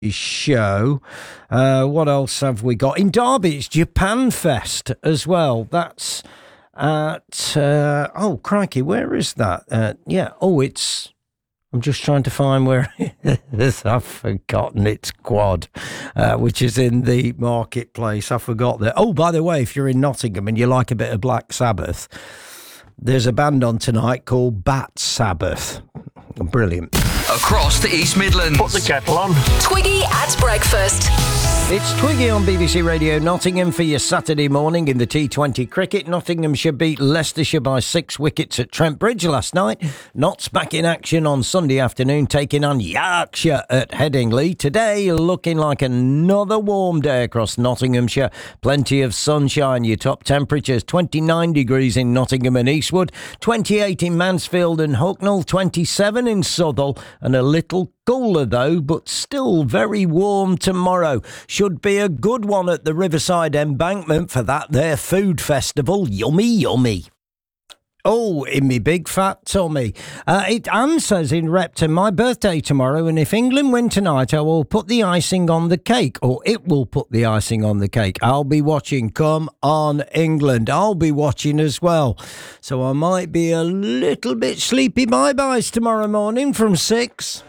show. What else have we got? In Derby, it's Japan Fest as well. That's at... oh, crikey, where is that? I'm just trying to find where it is. I've forgotten. It's Quad, which is in the marketplace. I forgot that. Oh, by the way, if you're in Nottingham and you like a bit of Black Sabbath, there's a band on tonight called Bat Sabbath. Brilliant. Across the East Midlands. Put the kettle on. Twiggy at breakfast. It's Twiggy on BBC Radio Nottingham for your Saturday morning in the T20 cricket. Nottinghamshire beat Leicestershire by 6 wickets at Trent Bridge last night. Notts back in action on Sunday afternoon, taking on Yorkshire at Headingley. Today, looking like another warm day across Nottinghamshire. Plenty of sunshine. Your top temperatures, 29 degrees in Nottingham and Eastwood, 28 in Mansfield and Hucknall, 27 in Southall, and a little cooler though, but still very warm tomorrow. Should be a good one at the Riverside Embankment for that there food festival. Yummy, yummy. Oh, in me big fat tummy. Anne says in Repton, my birthday tomorrow, and if England win tonight, I will put the icing on the cake, or it will put the icing on the cake. I'll be watching. Come on, England. I'll be watching as well. So I might be a little bit sleepy bye-byes tomorrow morning from 6.